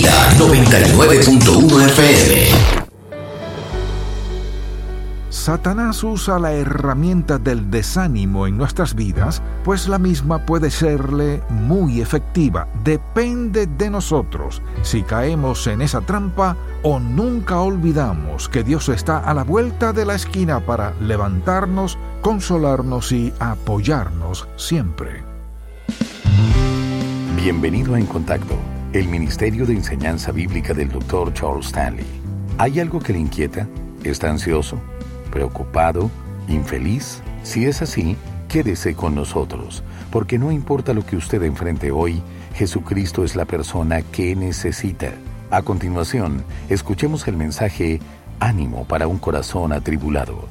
Vida 99.1 FM. Satanás usa la herramienta del desánimo en nuestras vidas, pues la misma puede serle muy efectiva. Depende de nosotros si caemos en esa trampa o nunca olvidamos que Dios está a la vuelta de la esquina para levantarnos, consolarnos y apoyarnos siempre. Bienvenido a En Contacto, el Ministerio de Enseñanza Bíblica del Dr. Charles Stanley. ¿Hay algo que le inquieta? ¿Está ansioso? ¿Preocupado? ¿Infeliz? Si es así, quédese con nosotros, porque no importa lo que usted enfrente hoy, Jesucristo es la persona que necesita. A continuación, escuchemos el mensaje Ánimo para un corazón atribulado.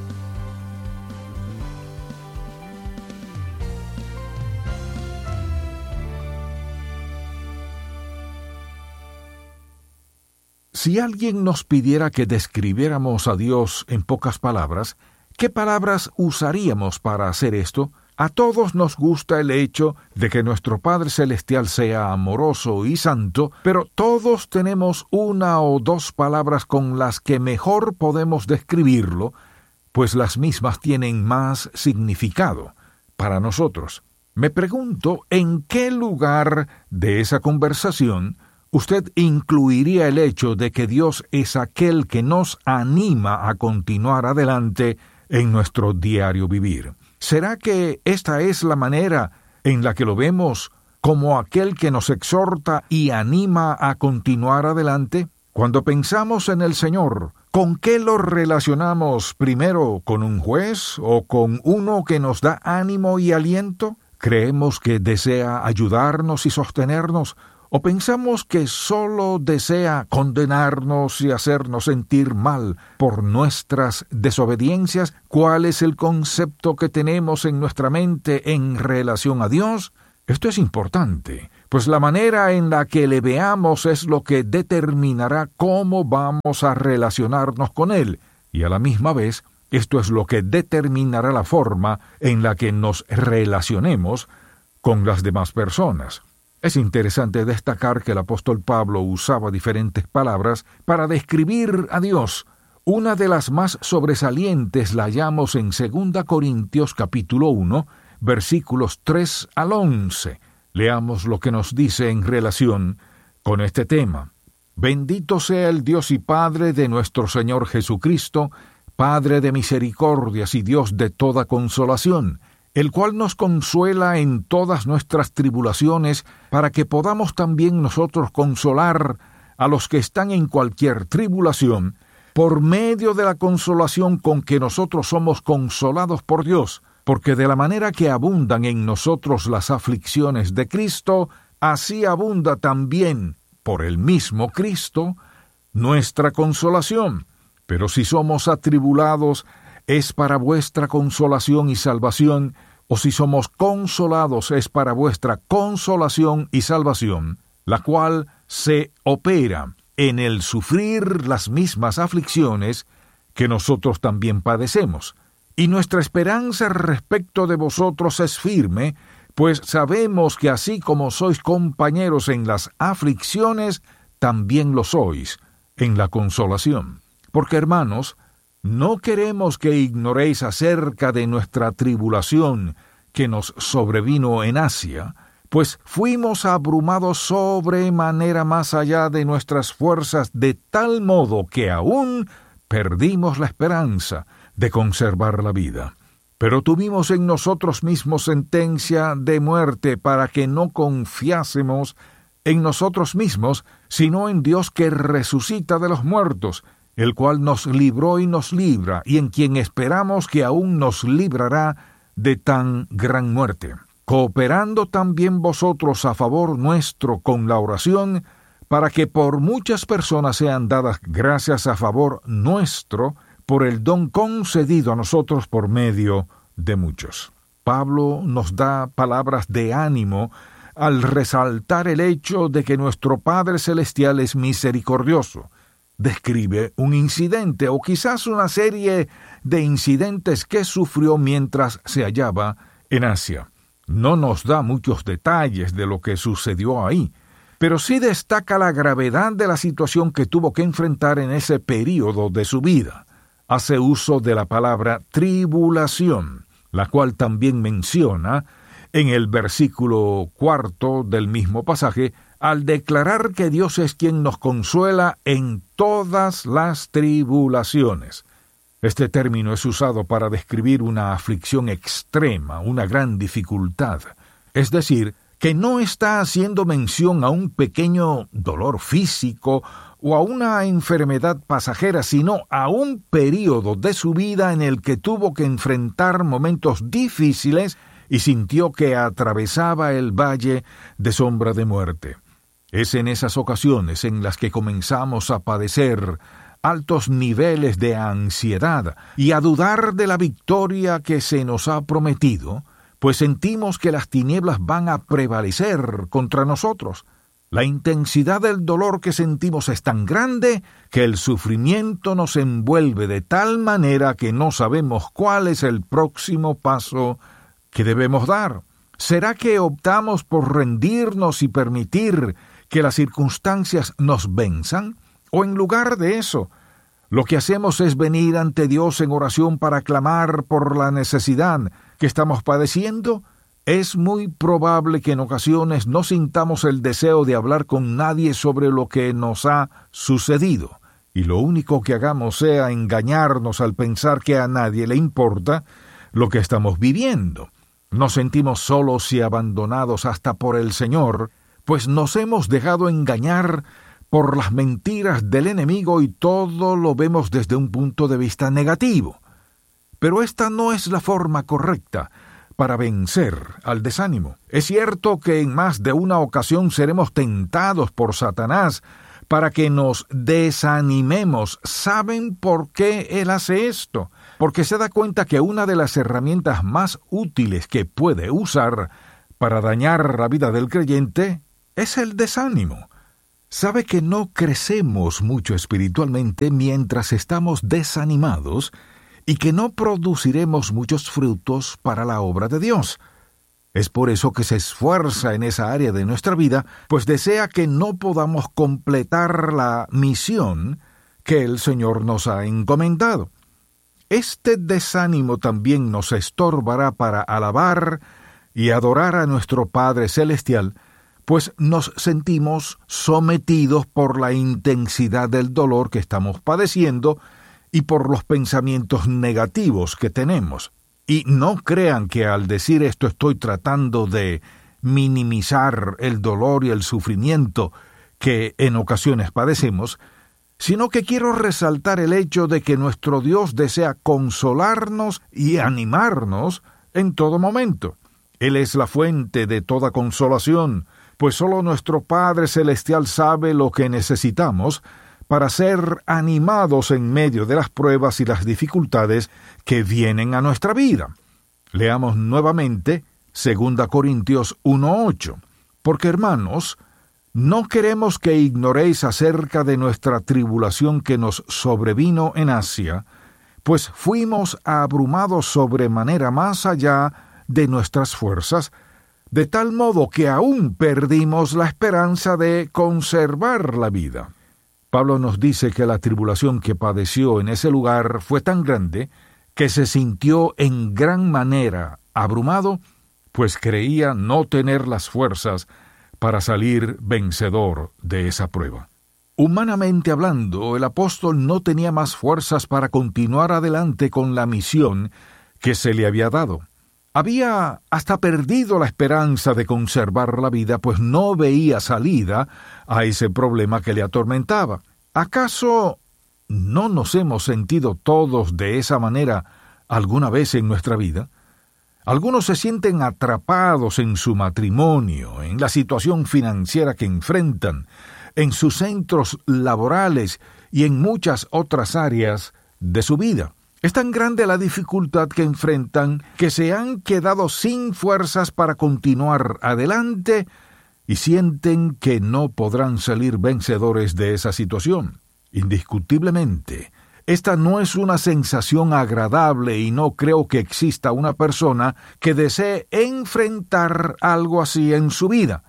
Si alguien nos pidiera que describiéramos a Dios en pocas palabras, ¿qué palabras usaríamos para hacer esto? A todos nos gusta el hecho de que nuestro Padre Celestial sea amoroso y santo, pero todos tenemos una o dos palabras con las que mejor podemos describirlo, pues las mismas tienen más significado para nosotros. Me pregunto, ¿en qué lugar de esa conversación usted incluiría el hecho de que Dios es aquel que nos anima a continuar adelante en nuestro diario vivir? ¿Será que esta es la manera en la que lo vemos como aquel que nos exhorta y anima a continuar adelante? Cuando pensamos en el Señor, ¿con qué lo relacionamos primero? ¿Con un juez o con uno que nos da ánimo y aliento? ¿Creemos que desea ayudarnos y sostenernos? ¿O pensamos que solo desea condenarnos y hacernos sentir mal por nuestras desobediencias? ¿Cuál es el concepto que tenemos en nuestra mente en relación a Dios? Esto es importante, pues la manera en la que le veamos es lo que determinará cómo vamos a relacionarnos con Él, y a la misma vez, esto es lo que determinará la forma en la que nos relacionemos con las demás personas. Es interesante destacar que el apóstol Pablo usaba diferentes palabras para describir a Dios. Una de las más sobresalientes la hallamos en 2 Corintios capítulo 1, versículos 3 al 11. Leamos lo que nos dice en relación con este tema. Bendito sea el Dios y Padre de nuestro Señor Jesucristo, Padre de misericordias y Dios de toda consolación, el cual nos consuela en todas nuestras tribulaciones, para que podamos también nosotros consolar a los que están en cualquier tribulación, por medio de la consolación con que nosotros somos consolados por Dios, porque de la manera que abundan en nosotros las aflicciones de Cristo, así abunda también, por el mismo Cristo, nuestra consolación. Pero si somos atribulados, es para vuestra consolación y salvación, o si somos consolados, es para vuestra consolación y salvación, la cual se opera en el sufrir las mismas aflicciones que nosotros también padecemos. Y nuestra esperanza respecto de vosotros es firme, pues sabemos que así como sois compañeros en las aflicciones, también lo sois en la consolación. Porque, hermanos, no queremos que ignoréis acerca de nuestra tribulación que nos sobrevino en Asia, pues fuimos abrumados sobremanera más allá de nuestras fuerzas, de tal modo que aún perdimos la esperanza de conservar la vida. Pero tuvimos en nosotros mismos sentencia de muerte para que no confiásemos en nosotros mismos, sino en Dios que resucita de los muertos, el cual nos libró y nos libra, y en quien esperamos que aún nos librará de tan gran muerte, cooperando también vosotros a favor nuestro con la oración, para que por muchas personas sean dadas gracias a favor nuestro, por el don concedido a nosotros por medio de muchos. Pablo nos da palabras de ánimo al resaltar el hecho de que nuestro Padre Celestial es misericordioso. Describe un incidente o quizás una serie de incidentes que sufrió mientras se hallaba en Asia. No nos da muchos detalles de lo que sucedió ahí, pero sí destaca la gravedad de la situación que tuvo que enfrentar en ese período de su vida. Hace uso de la palabra tribulación, la cual también menciona en el versículo 4 del mismo pasaje, al declarar que Dios es quien nos consuela en todas las tribulaciones. Este término es usado para describir una aflicción extrema, una gran dificultad. Es decir, que no está haciendo mención a un pequeño dolor físico o a una enfermedad pasajera, sino a un período de su vida en el que tuvo que enfrentar momentos difíciles y sintió que atravesaba el valle de sombra de muerte. Es en esas ocasiones en las que comenzamos a padecer altos niveles de ansiedad y a dudar de la victoria que se nos ha prometido, pues sentimos que las tinieblas van a prevalecer contra nosotros. La intensidad del dolor que sentimos es tan grande que el sufrimiento nos envuelve de tal manera que no sabemos cuál es el próximo paso que debemos dar. ¿Será que optamos por rendirnos y permitir que las circunstancias nos venzan? ¿O en lugar de eso, lo que hacemos es venir ante Dios en oración para clamar por la necesidad que estamos padeciendo? Es muy probable que en ocasiones no sintamos el deseo de hablar con nadie sobre lo que nos ha sucedido, y lo único que hagamos sea engañarnos al pensar que a nadie le importa lo que estamos viviendo. Nos sentimos solos y abandonados hasta por el Señor, pues nos hemos dejado engañar por las mentiras del enemigo y todo lo vemos desde un punto de vista negativo. Pero esta no es la forma correcta para vencer al desánimo. Es cierto que en más de una ocasión seremos tentados por Satanás para que nos desanimemos. ¿Saben por qué él hace esto? Porque se da cuenta que una de las herramientas más útiles que puede usar para dañar la vida del creyente es el desánimo. Sabe que no crecemos mucho espiritualmente mientras estamos desanimados y que no produciremos muchos frutos para la obra de Dios. Es por eso que se esfuerza en esa área de nuestra vida, pues desea que no podamos completar la misión que el Señor nos ha encomendado. Este desánimo también nos estorbará para alabar y adorar a nuestro Padre Celestial, pues nos sentimos sometidos por la intensidad del dolor que estamos padeciendo y por los pensamientos negativos que tenemos. Y no crean que al decir esto estoy tratando de minimizar el dolor y el sufrimiento que en ocasiones padecemos, sino que quiero resaltar el hecho de que nuestro Dios desea consolarnos y animarnos en todo momento. Él es la fuente de toda consolación, pues solo nuestro Padre Celestial sabe lo que necesitamos para ser animados en medio de las pruebas y las dificultades que vienen a nuestra vida. Leamos nuevamente 2 Corintios 1:8. Porque, hermanos, no queremos que ignoréis acerca de nuestra tribulación que nos sobrevino en Asia, pues fuimos abrumados sobremanera más allá de nuestras fuerzas, de tal modo que aún perdimos la esperanza de conservar la vida. Pablo nos dice que la tribulación que padeció en ese lugar fue tan grande que se sintió en gran manera abrumado, pues creía no tener las fuerzas para salir vencedor de esa prueba. Humanamente hablando, el apóstol no tenía más fuerzas para continuar adelante con la misión que se le había dado. Había hasta perdido la esperanza de conservar la vida, pues no veía salida a ese problema que le atormentaba. ¿Acaso no nos hemos sentido todos de esa manera alguna vez en nuestra vida? Algunos se sienten atrapados en su matrimonio, en la situación financiera que enfrentan, en sus centros laborales y en muchas otras áreas de su vida. Es tan grande la dificultad que enfrentan que se han quedado sin fuerzas para continuar adelante y sienten que no podrán salir vencedores de esa situación. Indiscutiblemente, esta no es una sensación agradable y no creo que exista una persona que desee enfrentar algo así en su vida.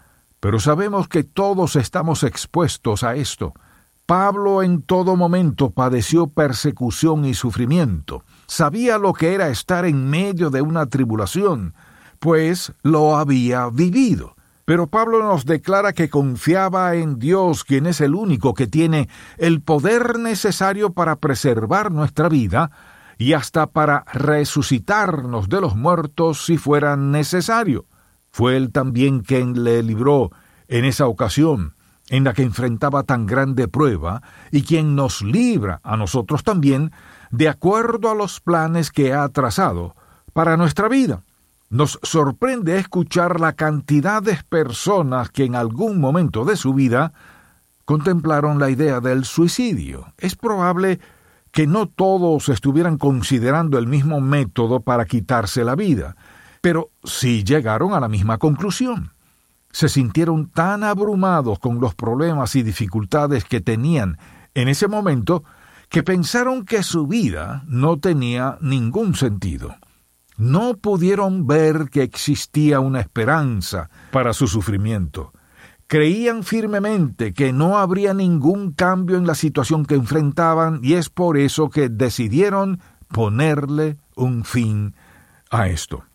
Pero sabemos que todos estamos expuestos a esto. Pablo en todo momento padeció persecución y sufrimiento. Sabía lo que era estar en medio de una tribulación, pues lo había vivido. Pero Pablo nos declara que confiaba en Dios, quien es el único que tiene el poder necesario para preservar nuestra vida y hasta para resucitarnos de los muertos si fuera necesario. Fue Él también quien le libró en esa ocasión en la que enfrentaba tan grande prueba y quien nos libra a nosotros también de acuerdo a los planes que ha trazado para nuestra vida. Nos sorprende escuchar la cantidad de personas que en algún momento de su vida contemplaron la idea del suicidio. Es probable que no todos estuvieran considerando el mismo método para quitarse la vida, pero sí llegaron a la misma conclusión. Se sintieron tan abrumados con los problemas y dificultades que tenían en ese momento que pensaron que su vida no tenía ningún sentido. No pudieron ver que existía una esperanza para su sufrimiento. Creían firmemente que no habría ningún cambio en la situación que enfrentaban y es por eso que decidieron ponerle un fin a esto.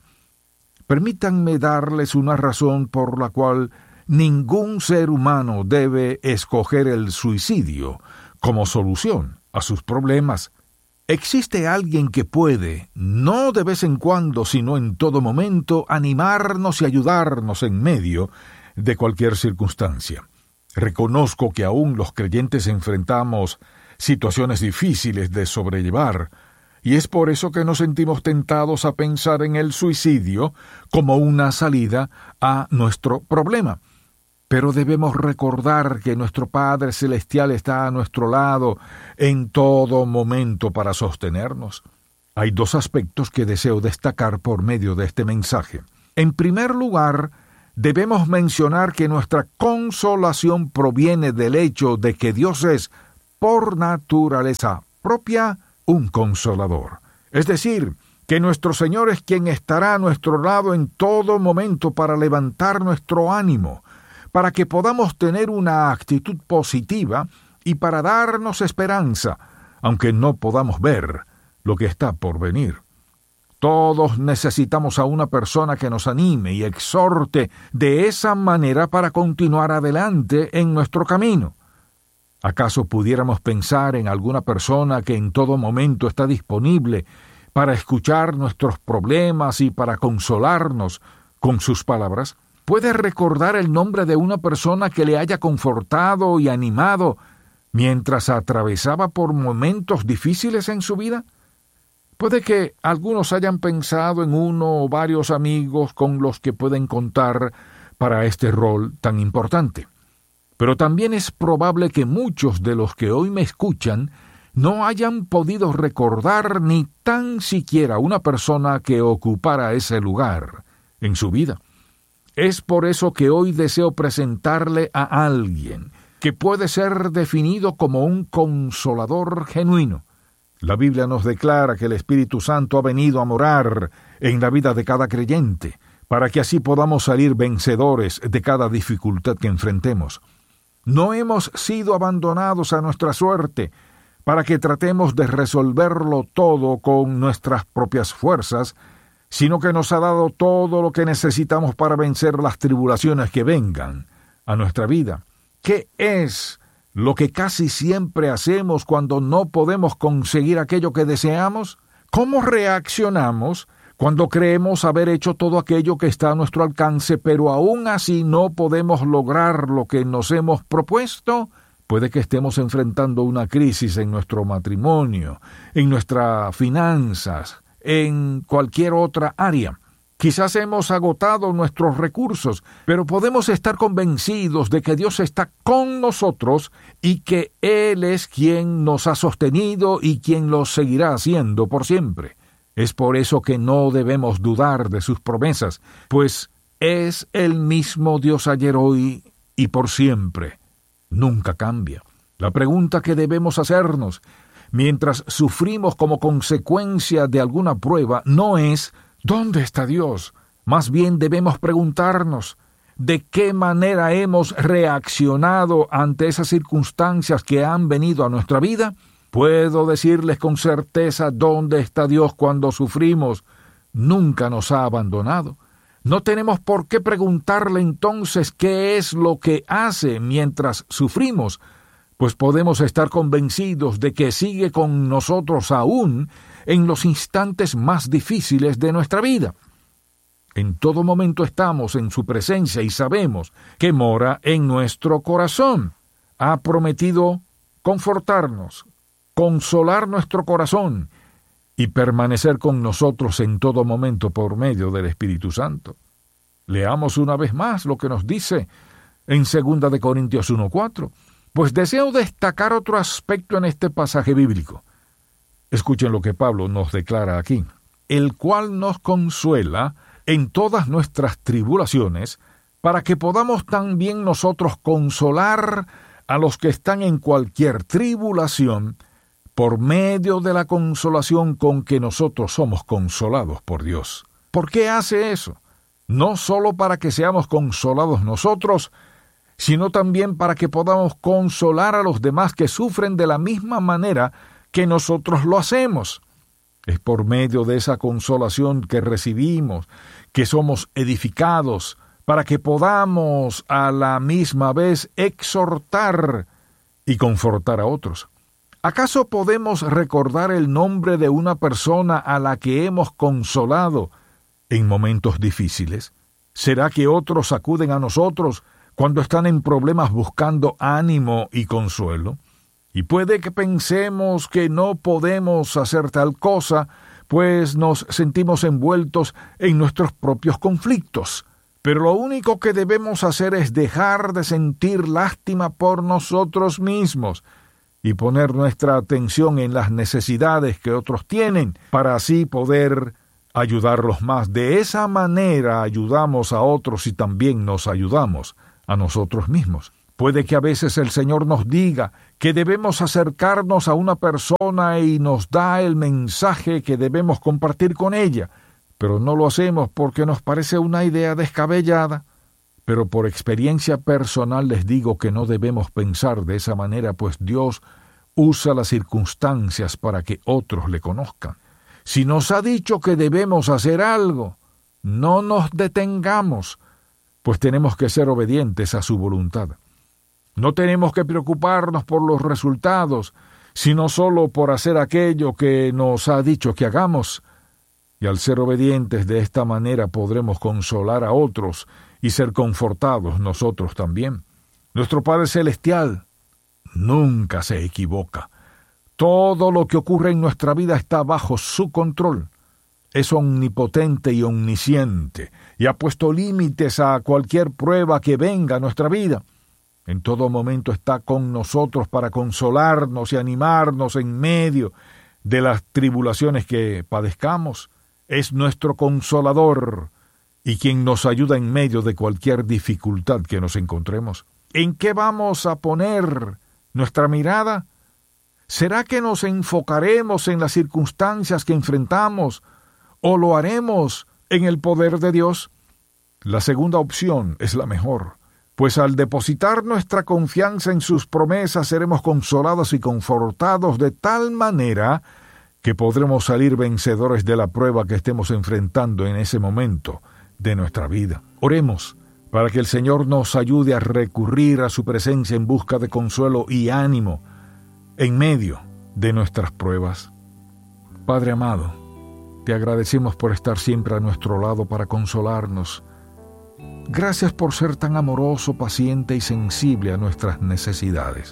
Permítanme darles una razón por la cual ningún ser humano debe escoger el suicidio como solución a sus problemas. Existe alguien que puede, no de vez en cuando, sino en todo momento, animarnos y ayudarnos en medio de cualquier circunstancia. Reconozco que aún los creyentes enfrentamos situaciones difíciles de sobrellevar, y es por eso que nos sentimos tentados a pensar en el suicidio como una salida a nuestro problema. Pero debemos recordar que nuestro Padre Celestial está a nuestro lado en todo momento para sostenernos. Hay dos aspectos que deseo destacar por medio de este mensaje. En primer lugar, debemos mencionar que nuestra consolación proviene del hecho de que Dios es, por naturaleza propia, un consolador. Es decir, que nuestro Señor es quien estará a nuestro lado en todo momento para levantar nuestro ánimo, para que podamos tener una actitud positiva y para darnos esperanza, aunque no podamos ver lo que está por venir. Todos necesitamos a una persona que nos anime y exhorte de esa manera para continuar adelante en nuestro camino. ¿Acaso pudiéramos pensar en alguna persona que en todo momento está disponible para escuchar nuestros problemas y para consolarnos con sus palabras? ¿Puede recordar el nombre de una persona que le haya confortado y animado mientras atravesaba por momentos difíciles en su vida? Puede que algunos hayan pensado en uno o varios amigos con los que pueden contar para este rol tan importante. Pero también es probable que muchos de los que hoy me escuchan no hayan podido recordar ni tan siquiera una persona que ocupara ese lugar en su vida. Es por eso que hoy deseo presentarle a alguien que puede ser definido como un consolador genuino. La Biblia nos declara que el Espíritu Santo ha venido a morar en la vida de cada creyente, para que así podamos salir vencedores de cada dificultad que enfrentemos. No hemos sido abandonados a nuestra suerte, para que tratemos de resolverlo todo con nuestras propias fuerzas, sino que nos ha dado todo lo que necesitamos para vencer las tribulaciones que vengan a nuestra vida. ¿Qué es lo que casi siempre hacemos cuando no podemos conseguir aquello que deseamos? ¿Cómo reaccionamos cuando creemos haber hecho todo aquello que está a nuestro alcance, pero aún así no podemos lograr lo que nos hemos propuesto? Puede que estemos enfrentando una crisis en nuestro matrimonio, en nuestras finanzas, en cualquier otra área. Quizás hemos agotado nuestros recursos, pero podemos estar convencidos de que Dios está con nosotros y que Él es quien nos ha sostenido y quien lo seguirá haciendo por siempre. Es por eso que no debemos dudar de sus promesas, pues es el mismo Dios ayer, hoy y por siempre. Nunca cambia. La pregunta que debemos hacernos mientras sufrimos como consecuencia de alguna prueba no es ¿dónde está Dios? Más bien debemos preguntarnos de qué manera hemos reaccionado ante esas circunstancias que han venido a nuestra vida, puedo decirles con certeza dónde está Dios cuando sufrimos. Nunca nos ha abandonado. No tenemos por qué preguntarle entonces qué es lo que hace mientras sufrimos, pues podemos estar convencidos de que sigue con nosotros aún en los instantes más difíciles de nuestra vida. En todo momento estamos en su presencia y sabemos que mora en nuestro corazón. Ha prometido confortarnos, consolar nuestro corazón y permanecer con nosotros en todo momento por medio del Espíritu Santo. Leamos una vez más lo que nos dice en 2 de Corintios 1:4, pues deseo destacar otro aspecto en este pasaje bíblico. Escuchen lo que Pablo nos declara aquí, el cual nos consuela en todas nuestras tribulaciones, para que podamos también nosotros consolar a los que están en cualquier tribulación, por medio de la consolación con que nosotros somos consolados por Dios. ¿Por qué hace eso? No solo para que seamos consolados nosotros, sino también para que podamos consolar a los demás que sufren de la misma manera que nosotros lo hacemos. Es por medio de esa consolación que recibimos, que somos edificados, para que podamos a la misma vez exhortar y confortar a otros. ¿Acaso podemos recordar el nombre de una persona a la que hemos consolado en momentos difíciles? ¿Será que otros acuden a nosotros cuando están en problemas buscando ánimo y consuelo? Y puede que pensemos que no podemos hacer tal cosa, pues nos sentimos envueltos en nuestros propios conflictos. Pero lo único que debemos hacer es dejar de sentir lástima por nosotros mismos y poner nuestra atención en las necesidades que otros tienen, para así poder ayudarlos más. De esa manera ayudamos a otros y también nos ayudamos a nosotros mismos. Puede que a veces el Señor nos diga que debemos acercarnos a una persona y nos da el mensaje que debemos compartir con ella, pero no lo hacemos porque nos parece una idea descabellada. Pero por experiencia personal les digo que no debemos pensar de esa manera, pues Dios usa las circunstancias para que otros le conozcan. Si nos ha dicho que debemos hacer algo, no nos detengamos, pues tenemos que ser obedientes a su voluntad. No tenemos que preocuparnos por los resultados, sino solo por hacer aquello que nos ha dicho que hagamos. Y al ser obedientes de esta manera podremos consolar a otros y ser confortados nosotros también. Nuestro Padre Celestial nunca se equivoca. Todo lo que ocurre en nuestra vida está bajo su control. Es omnipotente y omnisciente, y ha puesto límites a cualquier prueba que venga a nuestra vida. En todo momento está con nosotros para consolarnos y animarnos en medio de las tribulaciones que padezcamos. Es nuestro consolador y quien nos ayuda en medio de cualquier dificultad que nos encontremos. ¿En qué vamos a poner nuestra mirada? ¿Será que nos enfocaremos en las circunstancias que enfrentamos o lo haremos en el poder de Dios? La segunda opción es la mejor, pues al depositar nuestra confianza en sus promesas seremos consolados y confortados de tal manera que podremos salir vencedores de la prueba que estemos enfrentando en ese momento de nuestra vida. Oremos para que el Señor nos ayude a recurrir a su presencia en busca de consuelo y ánimo en medio de nuestras pruebas. Padre amado, te agradecemos por estar siempre a nuestro lado para consolarnos. Gracias por ser tan amoroso, paciente y sensible a nuestras necesidades.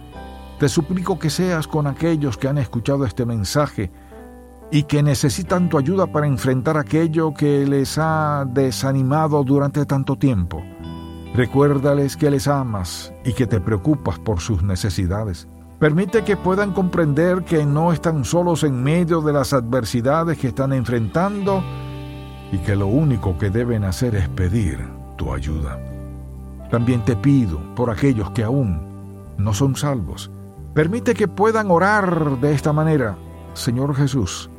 Te suplico que seas con aquellos que han escuchado este mensaje y que necesitan tu ayuda para enfrentar aquello que les ha desanimado durante tanto tiempo. Recuérdales que les amas y que te preocupas por sus necesidades. Permite que puedan comprender que no están solos en medio de las adversidades que están enfrentando y que lo único que deben hacer es pedir tu ayuda. También te pido por aquellos que aún no son salvos. Permite que puedan orar de esta manera. Señor Jesús,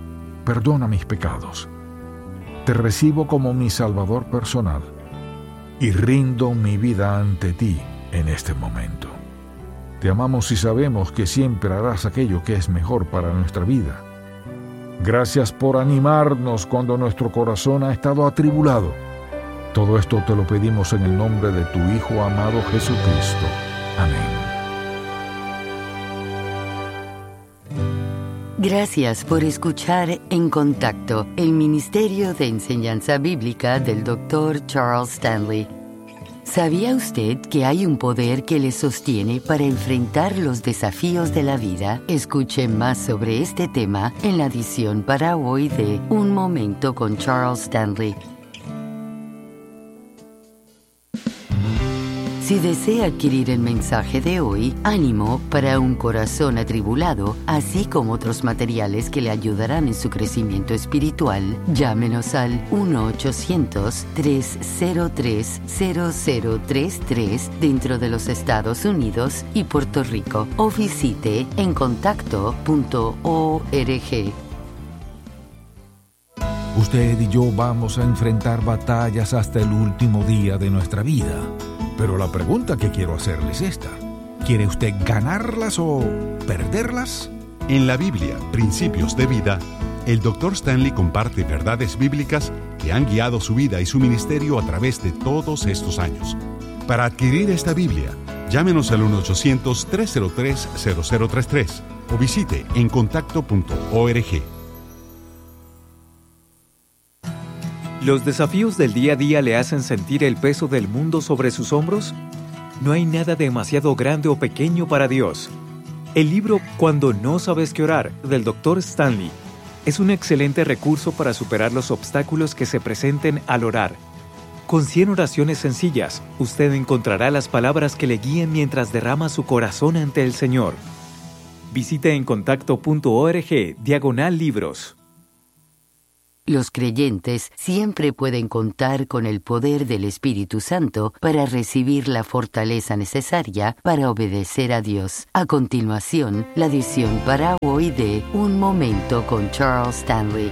perdona mis pecados. Te recibo como mi Salvador personal. y rindo mi vida ante ti en este momento. Te amamos y sabemos que siempre harás aquello que es mejor para nuestra vida. Gracias por animarnos cuando nuestro corazón ha estado atribulado. Todo esto te lo pedimos en el nombre de tu Hijo amado Jesucristo. Amén. Gracias por escuchar En Contacto, el Ministerio de Enseñanza Bíblica del Dr. Charles Stanley. ¿Sabía usted que hay un poder que le sostiene para enfrentar los desafíos de la vida? Escuche más sobre este tema en la edición para hoy de Un Momento con Charles Stanley. Si desea adquirir el mensaje de hoy, Ánimo para un corazón atribulado, así como otros materiales que le ayudarán en su crecimiento espiritual, llámenos al 1-800-303-0033 dentro de los Estados Unidos y Puerto Rico, o visite encontacto.org. Usted y yo vamos a enfrentar batallas hasta el último día de nuestra vida. Pero la pregunta que quiero hacerle es esta: ¿quiere usted ganarlas o perderlas? En la Biblia, Principios de Vida, el Dr. Stanley comparte verdades bíblicas que han guiado su vida y su ministerio a través de todos estos años. Para adquirir esta Biblia, llámenos al 1-800-303-0033 o visite encontacto.org. ¿Los desafíos del día a día le hacen sentir el peso del mundo sobre sus hombros? No hay nada demasiado grande o pequeño para Dios. El libro Cuando no sabes qué orar, del Dr. Stanley, es un excelente recurso para superar los obstáculos que se presenten al orar. Con 100 oraciones sencillas, usted encontrará las palabras que le guíen mientras derrama su corazón ante el Señor. Visite encontacto.org/libros. Los creyentes siempre pueden contar con el poder del Espíritu Santo para recibir la fortaleza necesaria para obedecer a Dios. A continuación, la edición para hoy de Un Momento con Charles Stanley.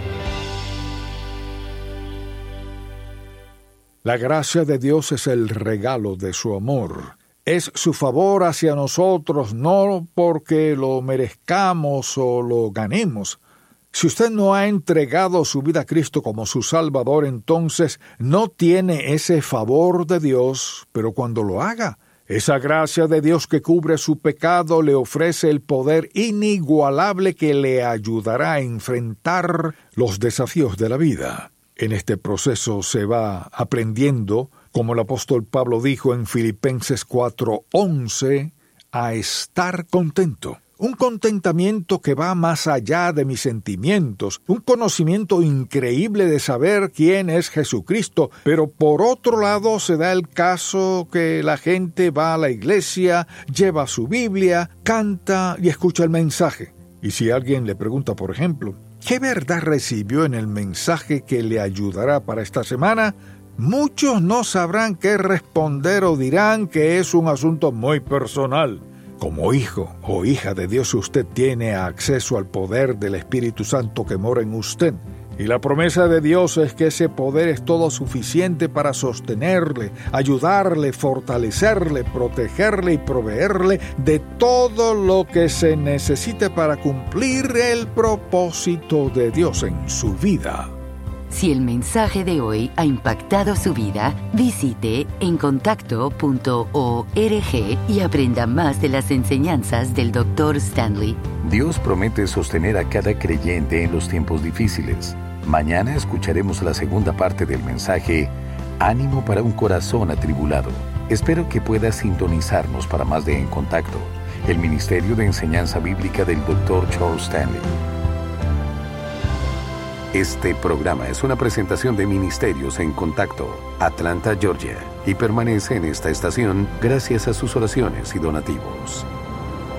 La gracia de Dios es el regalo de su amor. Es su favor hacia nosotros, no porque lo merezcamos o lo ganemos. Si usted no ha entregado su vida a Cristo como su Salvador, entonces no tiene ese favor de Dios, pero cuando lo haga, esa gracia de Dios que cubre su pecado le ofrece el poder inigualable que le ayudará a enfrentar los desafíos de la vida. En este proceso se va aprendiendo, como el apóstol Pablo dijo en Filipenses 4:11, a estar contento. Un contentamiento que va más allá de mis sentimientos, un conocimiento increíble de saber quién es Jesucristo, pero por otro lado se da el caso que la gente va a la iglesia, lleva su Biblia, canta y escucha el mensaje. Y si alguien le pregunta, por ejemplo, ¿qué verdad recibió en el mensaje que le ayudará para esta semana?, muchos no sabrán qué responder o dirán que es un asunto muy personal. Como hijo o hija de Dios, usted tiene acceso al poder del Espíritu Santo que mora en usted. Y la promesa de Dios es que ese poder es todo suficiente para sostenerle, ayudarle, fortalecerle, protegerle y proveerle de todo lo que se necesite para cumplir el propósito de Dios en su vida. Si el mensaje de hoy ha impactado su vida, visite encontacto.org y aprenda más de las enseñanzas del Dr. Stanley. Dios promete sostener a cada creyente en los tiempos difíciles. Mañana escucharemos la segunda parte del mensaje Ánimo para un corazón atribulado. Espero que pueda sintonizarnos para más de En Contacto, el Ministerio de Enseñanza Bíblica del Dr. Charles Stanley. Este programa es una presentación de Ministerios en Contacto, Atlanta, Georgia, y permanece en esta estación gracias a sus oraciones y donativos.